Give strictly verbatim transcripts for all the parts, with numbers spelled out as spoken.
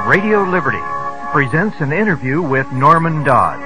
Radio Liberty presents an interview with Norman Dodd.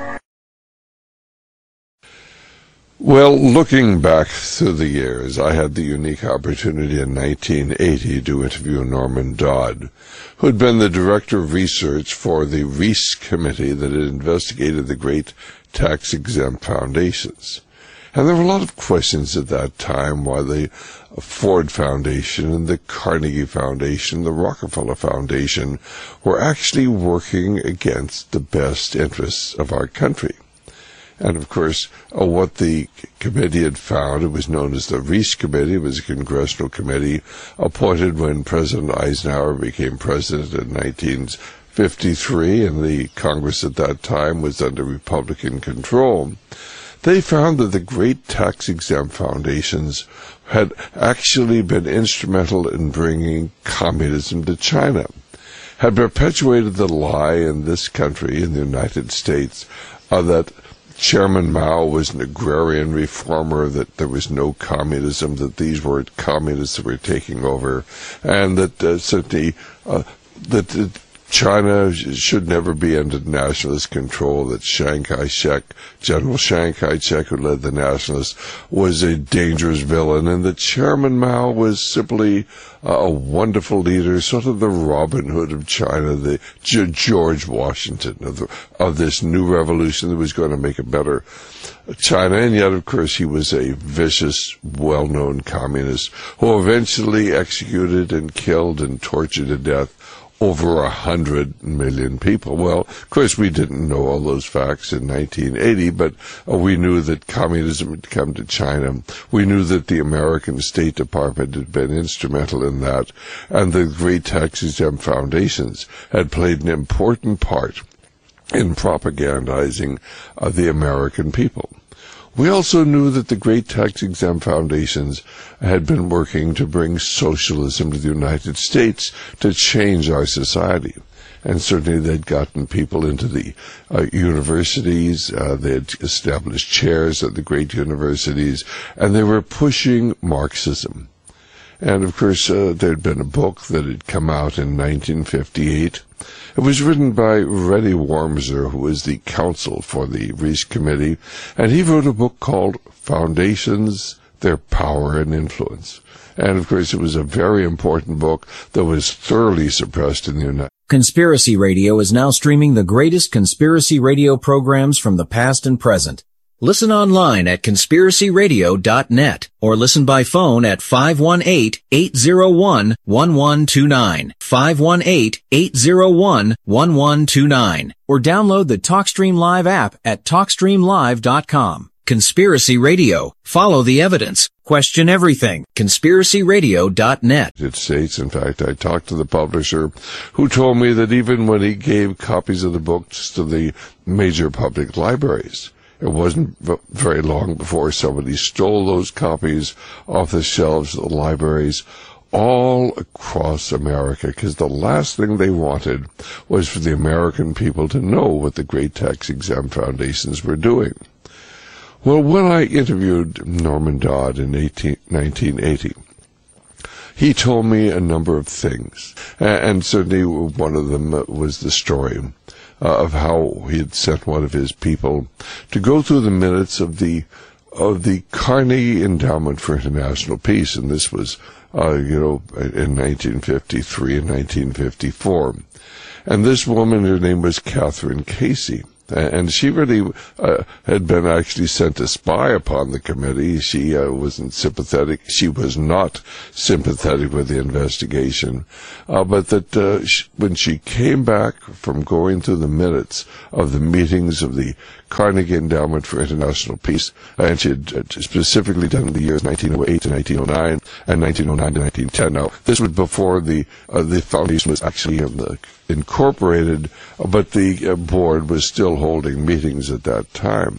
Well, looking back through the years, I had the unique opportunity in nineteen eighty to interview Norman Dodd, who had been the director of research for the Reece Committee that had investigated the great tax-exempt foundations. And there were a lot of questions at that time why the Ford Foundation and the Carnegie Foundation, the Rockefeller Foundation, were actually working against the best interests of our country. And, of course, uh, what the committee had found, it was known as the Reece Committee. It was a congressional committee appointed when President Eisenhower became president in nineteen fifty-three, and the Congress at that time was under Republican control. They found that the great tax-exempt foundations had actually been instrumental in bringing communism to China, had perpetuated the lie in this country, in the United States, uh, that Chairman Mao was an agrarian reformer, that there was no communism, that these were communists that were taking over, and that uh, certainly uh, that uh, China should never be under nationalist control, that Chiang Kai-shek, General Chiang Kai-shek, who led the nationalists, was a dangerous villain, and that Chairman Mao was simply uh, a wonderful leader, sort of the Robin Hood of China, the G- George Washington of, the, of this new revolution that was going to make a better China. And yet, of course, he was a vicious, well-known communist who eventually executed and killed and tortured to death over a hundred million people. Well, of course, we didn't know all those facts in nineteen eighty, but uh, we knew that communism had come to China. We knew that the American State Department had been instrumental in that, and the great tax-exempt foundations had played an important part in propagandizing uh, the American people. We also knew that the great tax-exempt foundations had been working to bring socialism to the United States, to change our society. And certainly they'd gotten people into the uh, universities, uh, they had established chairs at the great universities, and they were pushing Marxism. And, of course, uh, there had been a book that had come out in nineteen fifty-eight. It was written by Reddy Wormser, who was the counsel for the Reece Committee, and he wrote a book called Foundations, Their Power and Influence. And, of course, it was a very important book that was thoroughly suppressed in the United States. Conspiracy Radio is now streaming the greatest conspiracy radio programs from the past and present. Listen online at conspiracy radio dot net or listen by phone at five one eight, eight zero one, one one two nine, five one eight, eight zero one, one one two nine, or download the TalkStream Live app at talk stream live dot com. Conspiracy Radio. Follow the evidence. Question everything. conspiracy radio dot net. United States. In fact, I talked to the publisher who told me that even when he gave copies of the books to the major public libraries, it wasn't very long before somebody stole those copies off the shelves of the libraries all across America, because the last thing they wanted was for the American people to know what the great tax-exempt foundations were doing. Well, when I interviewed Norman Dodd in nineteen eighty, he told me a number of things, and certainly one of them was the story Uh, of how he had sent one of his people to go through the minutes of the of the Carnegie Endowment for International Peace, and this was, uh, you know, in nineteen fifty-three and nineteen fifty-four. And this woman, her name was Catherine Casey, and she really uh, had been actually sent to spy upon the committee. She uh, wasn't sympathetic. She was not sympathetic with the investigation. Uh, but that uh, she, when she came back from going through the minutes of the meetings of the Carnegie Endowment for International Peace, and she had specifically done the years nineteen oh eight to nineteen oh nine and nineteen oh nine to nineteen ten. Now, this was before the uh, the foundation was actually in the, incorporated, but the uh, board was still holding meetings at that time.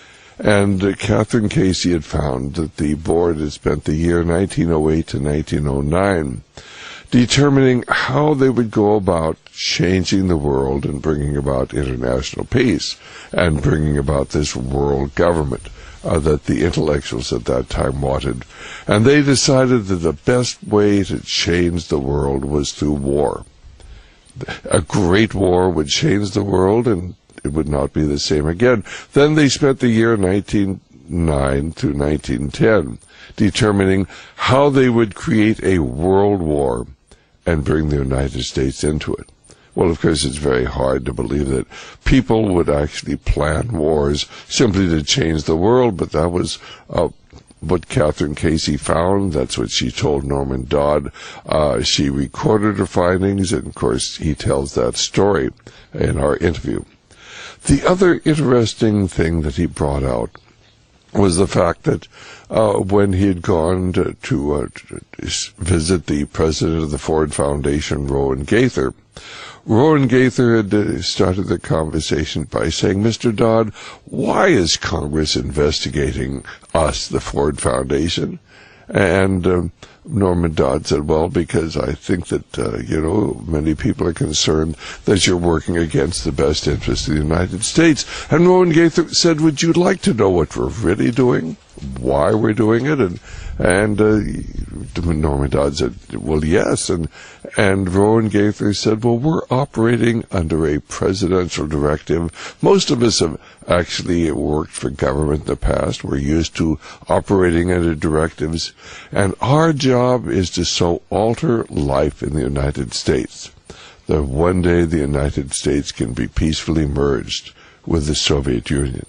And uh, Catherine Casey had found that the board had spent the year nineteen oh eight to nineteen oh nine determining how they would go about changing the world and bringing about international peace and bringing about this world government uh, that the intellectuals at that time wanted. And they decided that the best way to change the world was through war. a great war would change the world and it would not be the same again. Then they spent the year nineteen oh nine to nineteen ten determining how they would create a world war and bring the United States into it. Well, of course, it's very hard to believe that people would actually plan wars simply to change the world, but that was uh, what Catherine Casey found. That's what she told Norman Dodd. Uh, she recorded her findings, and of course, he tells that story in our interview. The other interesting thing that he brought out was the fact that uh, when he had gone to, to, uh, to visit the president of the Ford Foundation, Rowan Gaither, Rowan Gaither had uh, started the conversation by saying, Mister Dodd, why is Congress investigating us, the Ford Foundation? And um, Norman Dodd said, well, because I think that, uh, you know, many people are concerned that you're working against the best interests of the United States. And Rowan Gaither said, would you like to know what we're really doing? Why we're doing it? And and uh, Norman Dodd said, well, yes. And and Rowan Gaither said, well, we're operating under a presidential directive. Most of us have actually worked for government in the past. We're used to operating under directives. And our job is to so alter life in the United States that one day the United States can be peacefully merged with the Soviet Union.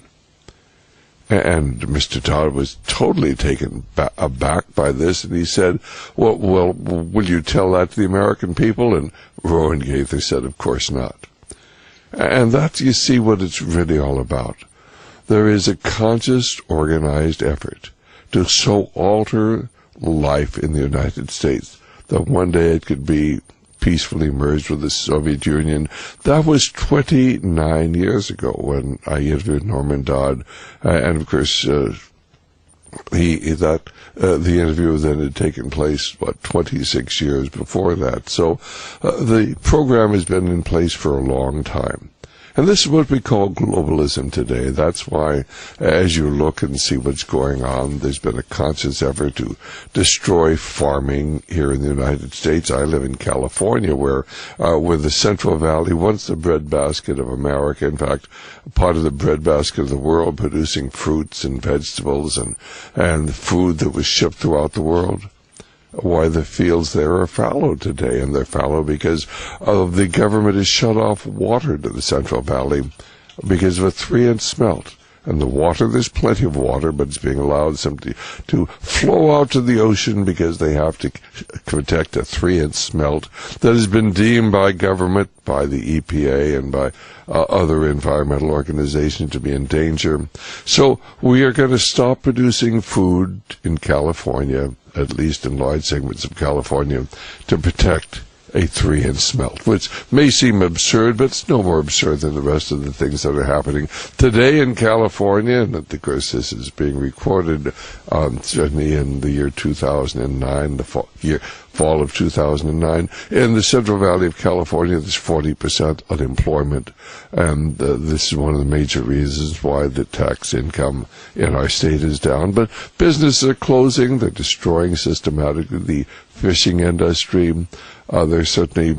And Mister Dodd was totally taken ba- aback by this, and he said, well, well, will you tell that to the American people? And Rowan Gaither said, of course not. And that's, you see, what it's really all about. There is a conscious, organized effort to so alter life in the United States that one day it could be peacefully merged with the Soviet Union. That was twenty-nine years ago when I interviewed Norman Dodd, uh, and of course, uh, he that uh, the interview then had taken place what twenty-six years before that. So uh, the program has been in place for a long time. And this is what we call globalism today. That's why, as you look and see what's going on, there's been a conscious effort to destroy farming here in the United States. I live in California, where, uh, where the Central Valley, once the breadbasket of America, in fact, part of the breadbasket of the world, producing fruits and vegetables and, and food that was shipped throughout the world. Why the fields there are fallow today, and they're fallow because of the government has shut off water to the Central Valley because of a three-inch smelt. And the water, there's plenty of water, but it's being allowed simply to flow out to the ocean because they have to protect a three-inch smelt that has been deemed by government, by the E P A, and by uh, other environmental organizations to be in danger. So we are going to stop producing food in California, at least in large segments of California, to protect a three-inch smelt, which may seem absurd, but it's no more absurd than the rest of the things that are happening today in California. And of course, this is being recorded um, certainly in the year two thousand nine, the fall, year, fall of two thousand nine. In the Central Valley of California, there's forty percent unemployment, and uh, this is one of the major reasons why the tax income in our state is down. But businesses are closing. They're destroying systematically the fishing industry. Uh, they're certainly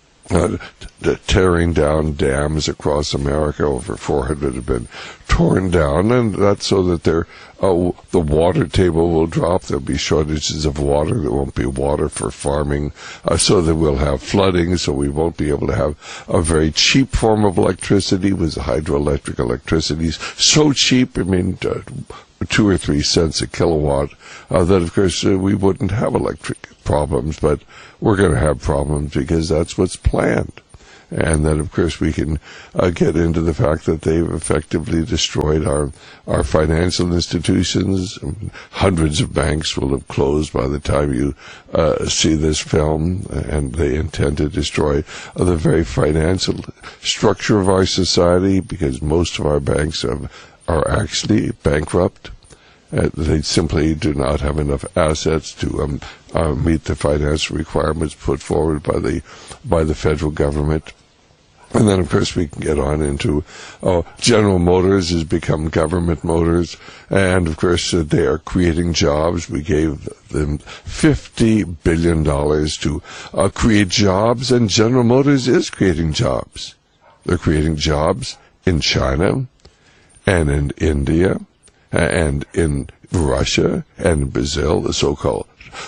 uh, t- tearing down dams across America. Over four hundred have been torn down, and that's so that they're, uh, the water table will drop. There'll be shortages of water. There won't be water for farming, uh, so that we'll have flooding, so we won't be able to have a very cheap form of electricity with hydroelectric electricity. So cheap, I mean, uh, two or three cents a kilowatt, uh, that of course uh, we wouldn't have electric problems, but we're going to have problems because that's what's planned. And then, of course, we can uh, get into the fact that they've effectively destroyed our, our financial institutions. Hundreds of banks will have closed by the time you uh, see this film, and they intend to destroy uh, the very financial structure of our society because most of our banks have, are actually bankrupt. Uh, they simply do not have enough assets to um, uh, meet the financial requirements put forward by the by the federal government. And then, of course, we can get on into, oh, General Motors has become Government Motors. And, of course, uh, they are creating jobs. We gave them fifty billion dollars to uh, create jobs, and General Motors is creating jobs. They're creating jobs in China and in India and in Russia and Brazil, the so-called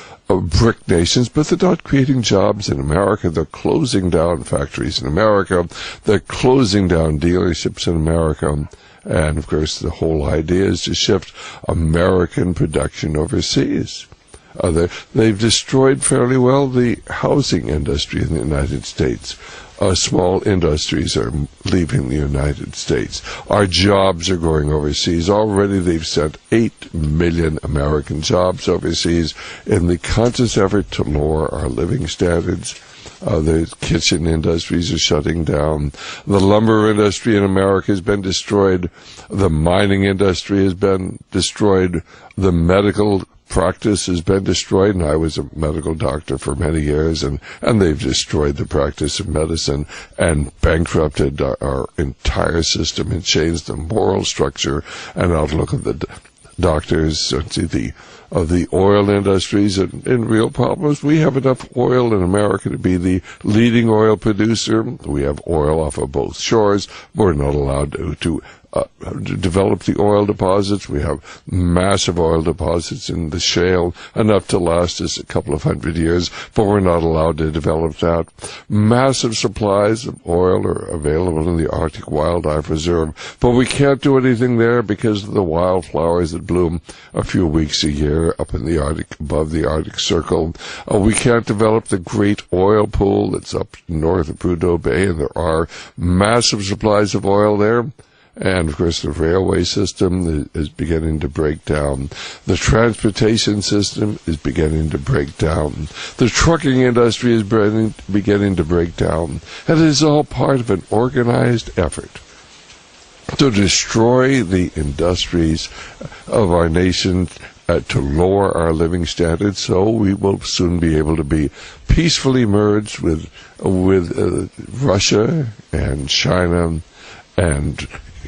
brick nations, but they're not creating jobs in America. They're closing down factories in America. They're closing down dealerships in America. And, of course, the whole idea is to shift American production overseas. Uh, they've destroyed fairly well the housing industry in the United States. Uh, small industries are leaving the United States. Our jobs are going overseas. Already they've sent eight million American jobs overseas in the conscious effort to lower our living standards. Uh, the kitchen industries are shutting down. The lumber industry in America has been destroyed. The mining industry has been destroyed. The medical practice has been destroyed, and I was a medical doctor for many years, and, and they've destroyed the practice of medicine and bankrupted our, our entire system and changed the moral structure and outlook of the d- doctors. See, the of the oil industries and, and real problems. We have enough oil in America to be the leading oil producer. We have oil off of both shores. We're not allowed to, to Uh, to develop the oil deposits. We have massive oil deposits in the shale, enough to last us a couple of hundred years, but we're not allowed to develop that. Massive supplies of oil are available in the Arctic Wildlife Reserve, but we can't do anything there because of the wildflowers that bloom a few weeks a year up in the Arctic, above the Arctic Circle. Uh, we can't develop the great oil pool that's up north of Prudhoe Bay, and there are massive supplies of oil there. And, of course, the railway system is beginning to break down. The transportation system is beginning to break down. The trucking industry is beginning to break down. And it is all part of an organized effort to destroy the industries of our nation, uh, to lower our living standards, so we will soon be able to be peacefully merged with, with uh, Russia and China and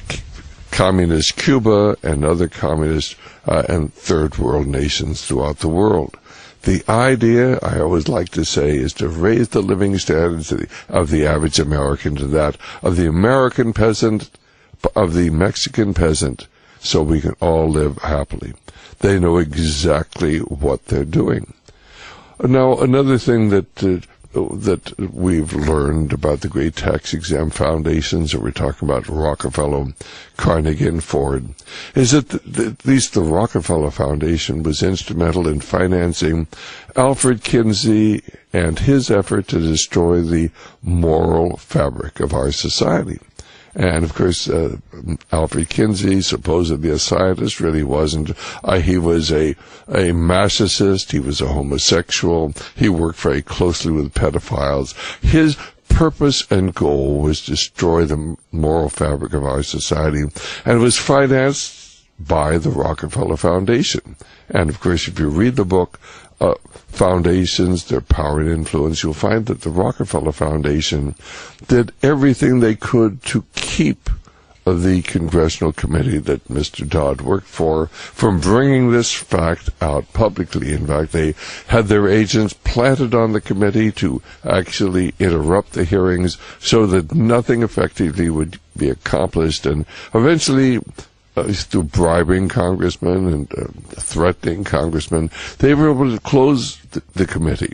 Communist Cuba and other communist uh, and third world nations throughout the world. The idea, I always like to say, is to raise the living standards of the, of the average American to that of the American peasant, of the Mexican peasant, so we can all live happily. They know exactly what they're doing. Now, another thing that uh, that we've learned about the great tax-exempt foundations that we're talking about, Rockefeller, Carnegie, and Ford, is that the, the, at least the Rockefeller Foundation was instrumental in financing Alfred Kinsey and his effort to destroy the moral fabric of our society. And, of course, uh, Alfred Kinsey, supposedly a scientist, really wasn't. Uh, he was a, a masochist. He was a homosexual. He worked very closely with pedophiles. His purpose and goal was to destroy the moral fabric of our society, and it was financed by the Rockefeller Foundation. And, of course, if you read the book, uh, Foundations, Their Power and Influence, you'll find that the Rockefeller Foundation did everything they could to keep the congressional committee that Mister Dodd worked for from bringing this fact out publicly. In fact, they had their agents planted on the committee to actually interrupt the hearings so that nothing effectively would be accomplished, and eventually, Uh, through bribing congressmen and uh, threatening congressmen, they were able to close the, the committee.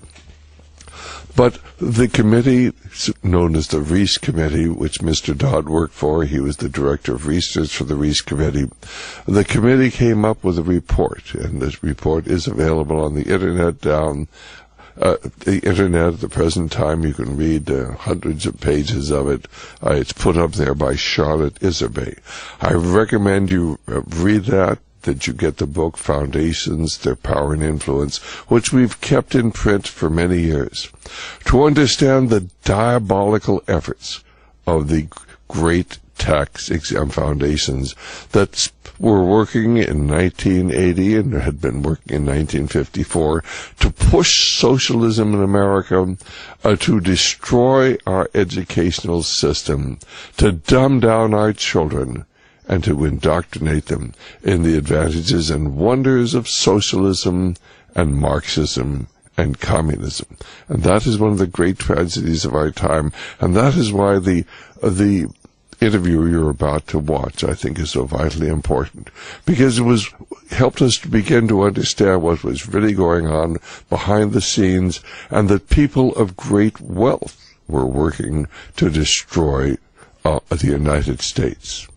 But the committee, known as the Reece Committee, which Mister Dodd worked for, he was the director of research for the Reece Committee, the committee came up with a report, and this report is available on the Internet down Uh, the Internet at the present time. You can read uh, hundreds of pages of it. Uh, it's put up there by Charlotte Iserbyt. I recommend you uh, read that, that you get the book Foundations, Their Power and Influence, which we've kept in print for many years, to understand the diabolical efforts of the great tax exam foundations that were working in nineteen eighty and had been working in nineteen fifty-four to push socialism in America, uh, to destroy our educational system, to dumb down our children, and to indoctrinate them in the advantages and wonders of socialism and Marxism and communism. And that is one of the great tragedies of our time, and that is why the uh, the interview you're about to watch, I think, is so vitally important, because it was helped us to begin to understand what was really going on behind the scenes, and that people of great wealth were working to destroy uh, the United States.